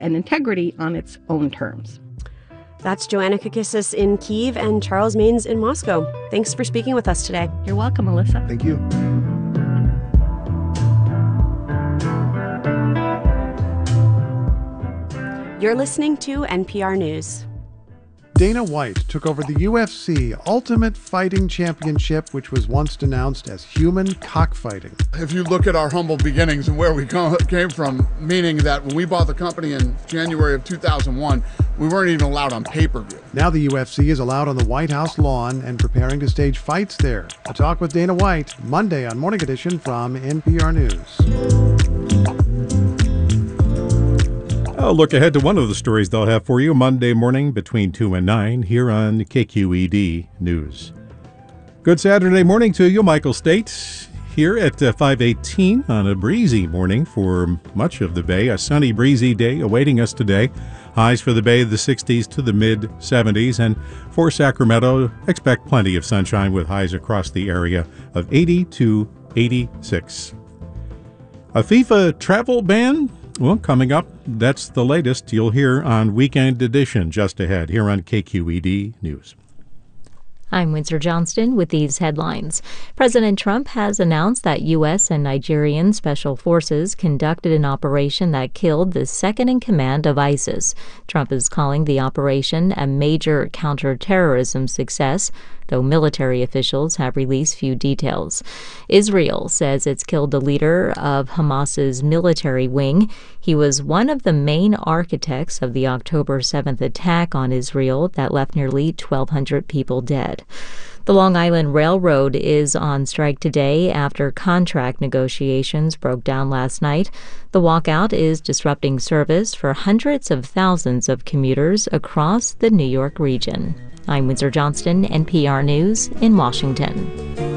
and integrity on its own terms. That's Joanna Kakissis in Kyiv and Charles Maynes in Moscow. Thanks for speaking with us today. You're welcome, Melissa. Thank you. You're listening to NPR News. Dana White took over the UFC Ultimate Fighting Championship, which was once denounced as human cockfighting. If you look at our humble beginnings and where we came from, meaning that when we bought the company in January of 2001, we weren't even allowed on pay-per-view. Now the UFC is allowed on the White House lawn and preparing to stage fights there. A talk with Dana White, Monday on Morning Edition from NPR News. I'll look ahead to one of the stories they'll have for you Monday morning between 2 and 9 here on KQED News. Good Saturday morning to you, Michael State, here at 5:18 on a breezy morning for much of the Bay. A sunny, breezy day awaiting us today. Highs for the Bay, the 60s to the mid-70s. And for Sacramento, expect plenty of sunshine with highs across the area of 80 to 86. A FIFA travel ban? Well, coming up, that's the latest you'll hear on Weekend Edition just ahead here on KQED News. I'm Windsor Johnston with these headlines. President Trump has announced that U.S. and Nigerian special forces conducted an operation that killed the second-in-command of ISIS. Trump is calling the operation a major counterterrorism success, though military officials have released few details. Israel says it's killed the leader of Hamas's military wing. He was one of the main architects of the October 7th attack on Israel that left nearly 1,200 people dead. The Long Island Railroad is on strike today after contract negotiations broke down last night. The walkout is disrupting service for hundreds of thousands of commuters across the New York region. I'm Windsor Johnston, NPR News in Washington.